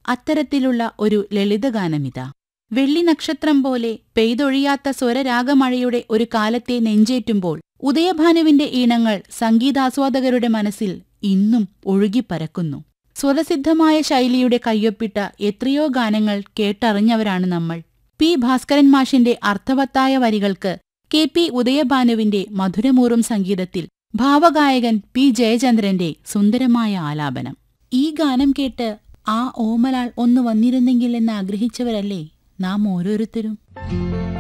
അത്തരത്തിലുള്ള ഒരു ലളിതഗാനമിതാ. വെള്ളി നക്ഷത്രം പോലെ പെയ്തൊഴിയാത്ത സ്വരരാഗമഴയുടെ ഒരു കാലത്തെ നെഞ്ചേറ്റുമ്പോൾ ഉദയഭാനുവിന്റെ ഈണങ്ങൾ സംഗീതാസ്വാദകരുടെ മനസ്സിൽ ഇന്നും ഒഴുകിപ്പരക്കുന്നു. സ്വതസിദ്ധമായ ശൈലിയുടെ കയ്യൊപ്പിട്ട എത്രയോ ഗാനങ്ങൾ കേട്ടറിഞ്ഞവരാണ് നമ്മൾ. പി ഭാസ്കരൻ മാഷിന്റെ അർത്ഥവത്തായ വരികൾക്ക് കെ പി ഉദയഭാനുവിന്റെ മധുരമൂറും സംഗീതത്തിൽ ഭാവഗായകൻ പി ജയചന്ദ്രന്റെ സുന്ദരമായ ആലാപനം. ഈ ഗാനം കേട്ട് ആ ഓമലാൾ ഒന്ന് വന്നിരുന്നെങ്കിൽ എന്ന് ആഗ്രഹിച്ചവരല്ലേ നാം ഓരോരുത്തരും.